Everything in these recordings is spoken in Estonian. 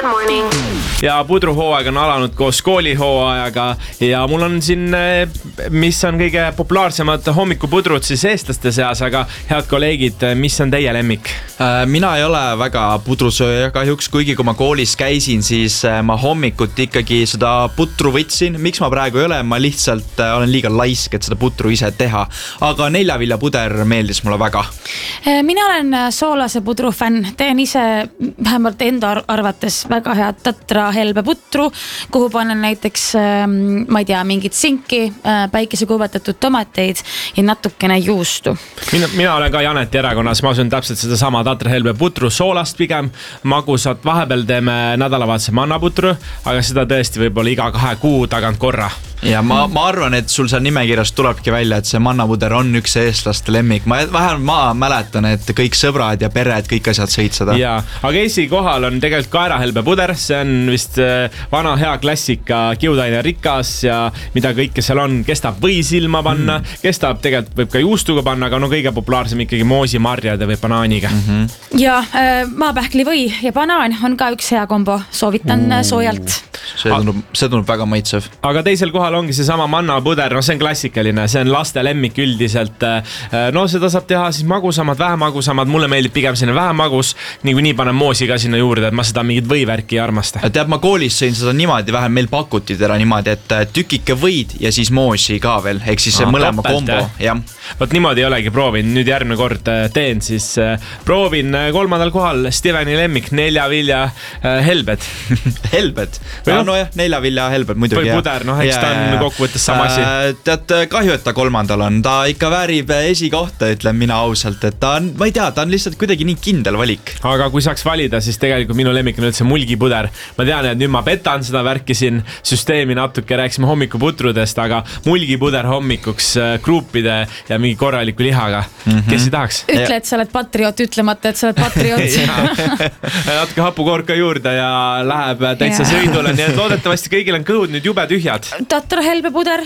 Good morning. Ja pudruhooaeg on alanud koos koolihooajaga ja mul on siin, mis on kõige populaarsemad hommikupudrud siis eestlaste seas, aga head kolleegid, mis on teie lemmik? Mina ei ole väga pudrusööja kahjuks, kuigi kui ma koolis käisin, siis ma hommikut ikkagi seda putru võtsin. Miks ma praegu ei ole? Ma lihtsalt olen liiga laisk, et seda putru ise teha. Aga 4-viljapuder meeldis mulle väga. Mina olen soolase pudru fänn. Teen ise vähemalt enda arvates väga head tatra helbe putru, kuhu panen näiteks, ma ei tea, mingit sinki, päikese kuvatatud tomateid ja natukene juustu. Mina olen ka Janeti erakonnas, ma asun täpselt seda sama tatra helbe putru, soolast pigem, magusat, vahepeal teeme nädalavaatuse mannaputru, aga seda tõesti võib-olla iga 2 kuu tagant korra. Ja ma arvan, et sul seal nimekirjas tulebki välja, et see mannapuder on üks eestlaste lemmik. Vähemalt ma mäletan, et kõik sõbrad ja pered, kõik asjad sõid seda. Ja, aga esikohal on tegelikult kaerahelbe puder, see on vist vana hea klassika, kiudaine rikas ja mida kõike seal on, kestab või silma panna, kestab tegelikult võib ka juustuga panna, aga no kõige populaarsem ikkagi moosimarjade või banaaniga. Ja maapähkli või ja banaan on ka üks hea kombo, soovitan soojalt. See tundub väga maitsev. Aga teisel kohal ongi see sama mannapuder, no see on klassikaline, see on laste lemmik üldiselt. No seda saab teha siis magusamad, vähemagusamad, mulle meeldib pigem sinna vähemagus, nii panen moosi ka sinna juurde, et ma seda mingit võivärki ei armasta. Tead, ma koolis sõin seda niimoodi, vähem meil pakuti teda niimoodi, et tükike võid ja siis moosi ka veel, ehk siis see mõlema kombo. Võt niimoodi ei olegi proovin, nüüd järgmine kord teen, siis proovin 3. kohal Steveni lemmik 4-vilja helbed. Helbed? No jah, 4-vilja helbed muidugi. Või puder, noh, eks ta on kokkuvõttes sama asi. Tead, kahju, et ta 3. on. Ta ikka väärib esikohta, ütlen mina ausalt, et ta on, ma ei tea, ta on lihtsalt kuidagi nii kindel valik. Aga kui saaks valida, siis tegelikult minu lemmik on üldse mulgipuder. Ma tean, et nüüd ma petan seda värki siin süsteemi natuke, rääksime hommikuputrudest, aga mulgipuder hommikuks kruupide ja mingi korraliku lihaga. Kes ei tahaks? Ütle, et sa oled patriot, ütlemata, et sa oled patriot. Natuke hapukoorka juurde ja läheb täitsa sõidule, nii et loodetavasti kõigil on kõhud nüüd jube tühjad. Tatra helbe puder?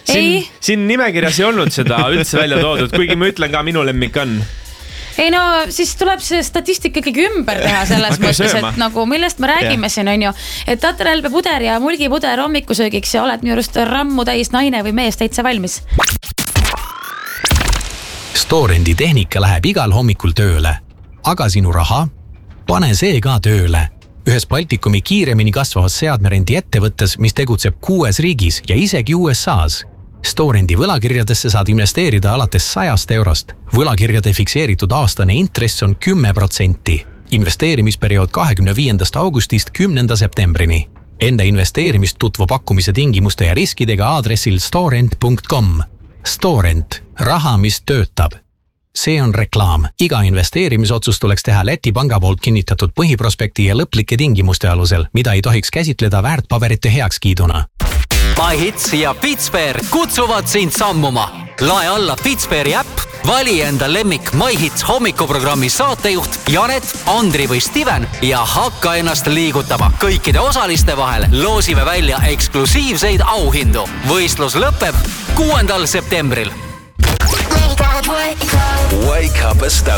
Siin nimekirjas ei olnud seda üldse välja toodud, kuigi ma ütlen ka, minu lemmik on. Ei no, siis tuleb see statistika ikkagi ümber teha selles mõttes, et nagu millest me räägime siin on ju, et tatra helbe puder ja mulgipuder hommikusöögiks ja oled minu arust rammu täis naine või mees täitsa valmis. Storendi tehnika läheb igal hommikul tööle, aga sinu raha? Pane see ka tööle. Ühes Baltikumi kiiremini kasvavas seadmerendi ettevõttes, mis tegutseb 6 riigis ja isegi USA's. Storendi võlakirjadesse saad investeerida alates 100 eurost. Võlakirjade fikseeritud aastane intress on 10%. Investeerimisperiood 25. augustist 10. septembrini. Enda investeerimist tutvu pakkumise tingimuste ja riskidega aadressil storent.com. Storent. Raha, mis töötab. See on reklaam. Iga investeerimisotsus tuleks teha Läti panga poolt kinnitatud põhiprospekti ja lõplike tingimuste alusel, mida ei tohiks käsitleda väärtpaberite heakskiiduna. MyHits ja Pitsper kutsuvad sind sammuma. Lae alla Pitsperi äpp, vali enda lemmik MyHits hommikuprogrammi saatejuht Janet, Andri või Steven ja hakka ennast liigutama. Kõikide osaliste vahel loosime välja eksklusiivseid auhindu. Võistlus lõpeb 6. septembril. Wake up.